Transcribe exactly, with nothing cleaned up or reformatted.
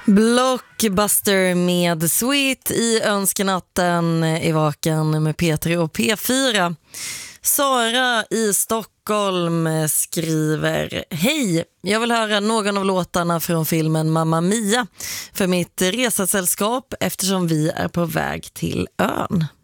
Blockbuster med Sweet i önskenatten i Vaken med Peter och P fyra. Sara i Stockholm skriver: Hej, jag vill höra någon av låtarna från filmen Mamma Mia för mitt resasällskap eftersom vi är på väg till ön.